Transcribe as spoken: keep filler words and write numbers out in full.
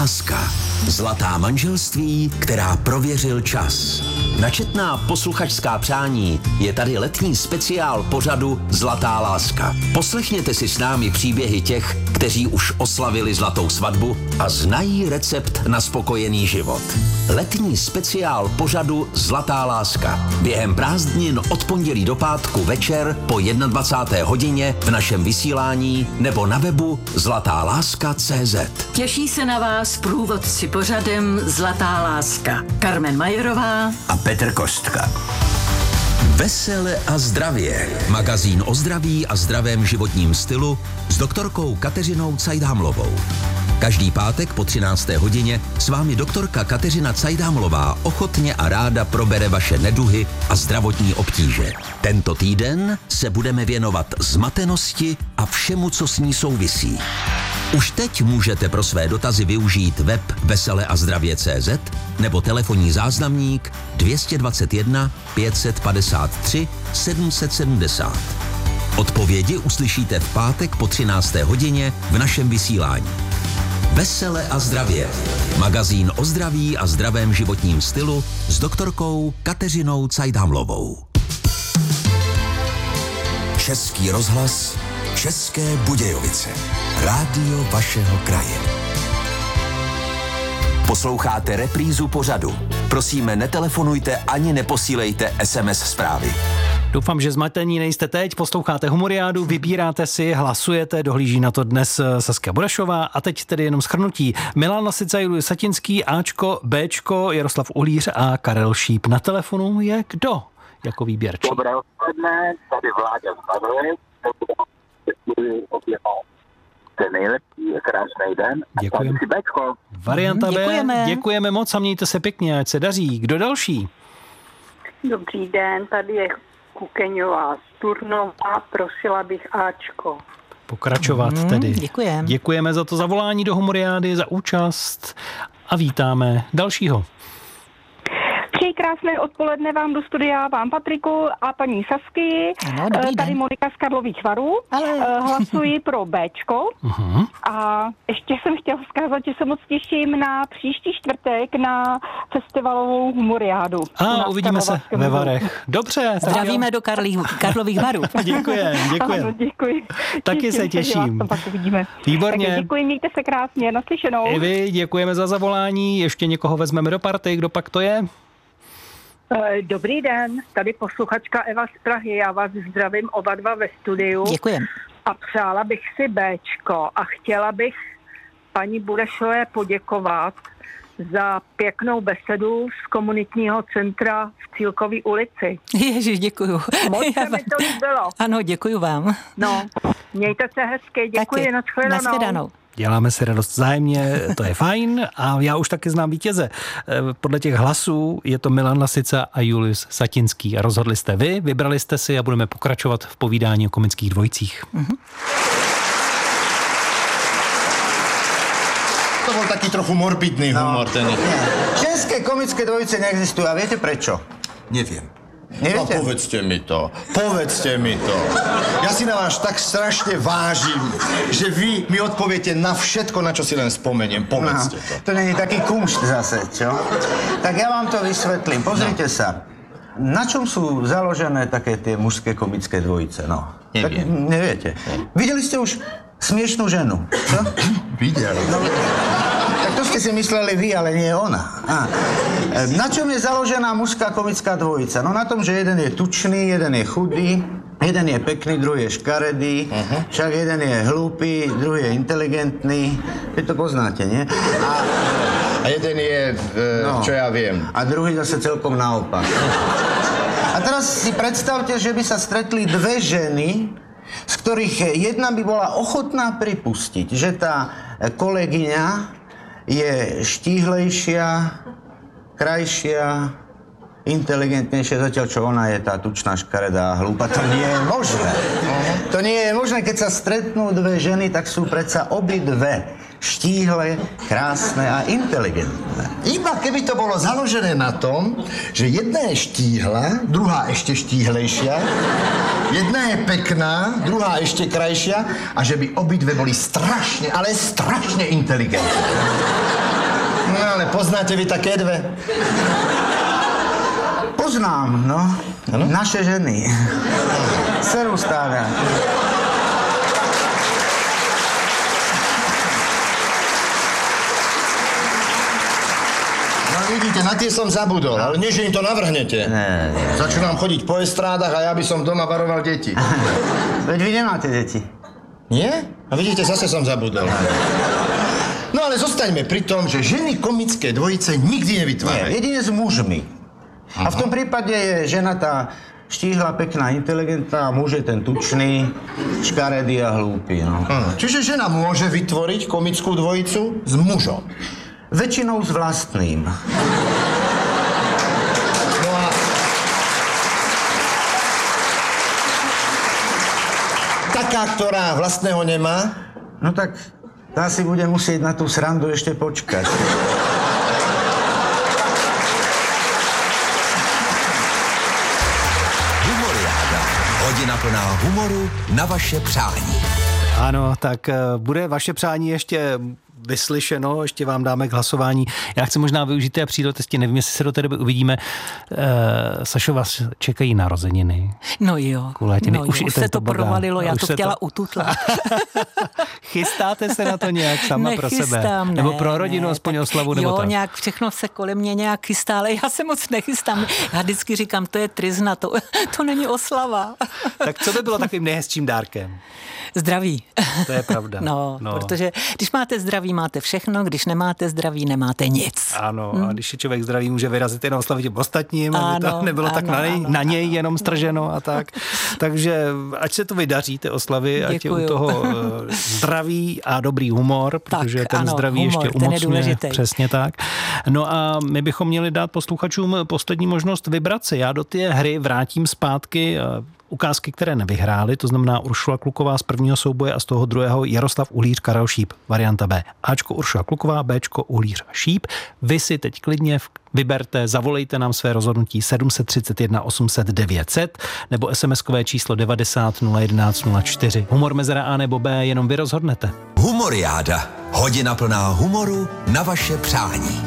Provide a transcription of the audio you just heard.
láska. Zlatá manželství, která prověřil čas. Načetná posluchačská přání je tady letní speciál pořadu Zlatá láska. Poslechněte si s námi příběhy těch, kteří už oslavili zlatou svatbu a znají recept na spokojený život. Letní speciál pořadu Zlatá láska. Během prázdnin od pondělí do pátku večer po dvacáté jedné hodině v našem vysílání nebo na webu zlatá láska tečka cé zet. Těší se na vás průvodci pořadem Zlatá láska. Carmen Majerová a Petr Kostka. Vesele a zdravě. Magazín o zdraví a zdravém životním stylu s doktorkou Kateřinou Cajdámlovou. Každý pátek po třinácté hodině s vámi doktorka Kateřina Cajdámlová ochotně a ráda probere vaše neduhy a zdravotní obtíže. Tento týden se budeme věnovat zmatenosti a všemu, co s ní souvisí. Už teď můžete pro své dotazy využít web vesele a zdravě tečka cé zet nebo telefonní záznamník dvě stě dvacet jedna pět set padesát tři sedm set sedmdesát. Odpovědi uslyšíte v pátek po třinácté hodině v našem vysílání. Vesele a zdravě. Magazín o zdraví a zdravém životním stylu s doktorkou Kateřinou Cajdámlovou. Český rozhlas, České Budějovice. Rádio vašeho kraje. Posloucháte reprízu pořadu. Prosíme, netelefonujte ani neposílejte es em es zprávy. Doufám, že zmatení nejste teď, posloucháte Humoriádu, vybíráte si, hlasujete, dohlíží na to dnes Saskia Burešová a teď tedy jenom shrnutí. Milan Lasica, Julius Satinský, Ačko, Bčko, Jaroslav Ulíř a Karel Šíp. Na telefonu je kdo jako výběrčí? Dobré odpoledne, tady Vláďa z Badovec, děkuji oběma. To je nejlepší, je krásný den. Děkujeme. Varianta B, děkujeme. děkujeme moc a mějte se pěkně, ať se daří. Kdo další? Dobrý den, tady je Kukeňová z Turnova, prosila bych Ačko. Pokračovat mm, tedy. Děkujeme. Děkujeme za to zavolání do Humoriády, za účast a vítáme dalšího. Přeji krásné odpoledne vám do studia, vám Patriku a paní Sasky. Ano, dobrý Tady den. Monika z Karlových Varů. Ale... Hlasuji pro Bčko. Uh-huh. A ještě jsem chtěla vzkázat, že se moc těším na příští čtvrtek na festivalovou Humoriádu. A uvidíme se ve Varech. Dobře. Zdravíme do Karlích, Karlových Varů. Děkujem, děkujem. Ano, děkuji. Taky těším se těším. Se, pak uvidíme. Výborně. Takže děkuji, mějte se krásně, naslyšenou. I vy, děkujeme za zavolání. Ještě někoho vezmeme do party, kdo pak to je? Dobrý den, tady posluchačka Eva z Prahy, já vás zdravím oba dva ve studiu. Děkujem. A přála bych si Béčko a chtěla bych paní Burešové poděkovat za pěknou besedu z komunitního centra v Cílkové ulici. Ježiš, děkuju. Moc se mi to líbilo. Ano, děkuju vám. No, mějte se hezky, děkuji, nashledanou. Nashledanou. Děláme si radost vzájemně, to je fajn a já už taky znám vítěze. Podle těch hlasů je to Milan Lasica a Julius Satinský. Rozhodli jste vy, vybrali jste si a budeme pokračovat v povídání o komických dvojicích. Mm-hmm. To bol taký trochu morbidný humor. No. Ten... Ženské komické dvojice neexistujú a viete prečo? Neviem. Neviete? No povedzte mi to, povedzte mi to. Ja si na vás tak strašne vážim, že vy mi odpoviete na všetko, na čo si len spomeniem. Povedzte no, to. To nie je taký kumšt zase, čo? Tak ja vám to vysvetlím. Pozrite no. sa. Na čom sú založené také tie mužské komické dvojice? No. Neviem. Tak, neviete. Ne. Videli ste už Smiešnú ženu, čo? Videl. No, tak to ste si mysleli vy, ale nie ona. A, na čom je založená mužská komická dvojica? No na tom, že jeden je tučný, jeden je chudý, jeden je pekný, druhý je škaredý, uh-huh. však jeden je hlúpy, druhý je inteligentný. Vy to poznáte, nie? A, a jeden je, e, no, čo ja viem. A druhý zase celkom naopak. A teraz si predstavte, že by sa stretli dve ženy, z ktorých jedna by bola ochotná pripustiť, že tá kolegyňa je štíhlejšia, krajšia, inteligentnejšia, zatiaľ čo ona je tá tučná, škaredá a hlúpa. To nie je možné. To nie je možné, keď sa stretnú dve ženy, tak sú predsa obidve štíhle, krásne a inteligentné. Iba keby to bolo založené na tom, že jedna je štíhla, druhá ešte štíhlejšia, jedna je pekná, druhá ešte krajšia a že by obidve boli strašne, ale strašne inteligentné. poznáte vy také dve? Poznám, no. Ano? Naše ženy. Seru stáda. No vidíte, na tie som zabudol, ale nie, že im to navrhnete. Ne, ne. Začnú nám chodiť po estrádach a ja by som doma varoval deti. Veď vy nemáte deti. Nie? A vidíte, zase som zabudol. No ale zostaňme pri tom, že ženy komické dvojice nikdy Nie, nevytvárajú. jedine s mužmi. A v tom prípade je žena tá štíhla, pekná, inteligentná a muž je ten tučný, škaredý a hlúpy. No. Hm. Čiže žena môže vytvoriť komickú dvojicu s mužom. Väčšinou s vlastným. No a... Taká, ktorá vlastného nemá? No tak tá si bude musieť na tú srandu ešte počkať. Humoriáda. Hodina plná humoru na vaše přání. Ano, tak bude vaše přání ještě vyslyšeno, ještě vám dáme k hlasování. Já chci možná využít té příležitosti, nevím, jestli se do té doby uvidíme. E, Sašo, vás čekají narozeniny. No jo, Kulatiny. no Už jo, i už ten se to tobogán. provalilo, já Už to se chtěla to... ututlat. Chystáte se na to nějak sama pro sebe? Nechystám, Nebo ne, pro rodinu, ne, aspoň tak oslavu, nebo jo, tak? nějak všechno se kolem mě nějak chystá, ale já se moc nechystám. Já vždycky říkám, to je tryzna, to, to není oslava. Tak co by bylo takovým nejhezčím dárkem? Zdraví. To je pravda. No, No. protože když máte zdraví, máte všechno, když nemáte zdraví, nemáte nic. Ano, a když je člověk zdravý, může vyrazit jenom oslavit těm ostatním, aby Ano, to nebylo ano, tak na, nej, ano. na něj jenom strženo a tak. Takže ať se to vydaří, ty oslavy, ať je u Děkuju. toho eh, zdraví a dobrý humor, protože Tak, ten ano, zdraví humor, ještě ten je umocňuje. důležitý. Přesně tak. No a my bychom měli dát posluchačům poslední možnost vybrat si. Já do té hry vrátím zpátky eh, ukázky, které nevyhrály, to znamená Uršula Kluková z prvního souboje a z toho druhého Jaroslav Uhlíř, Karel Šíp, varianta B. Ačko Uršula Kluková, Bčko Uhlíř a Šíp. Vy si teď klidně vyberte, zavolejte nám své rozhodnutí sedm set třicet jedna osm set devět set nebo SMSkové číslo devadesát nula jedenáct nula čtyři. Humor mezera A nebo B, jenom vy rozhodnete. Humoriáda. Hodina plná humoru na vaše přání.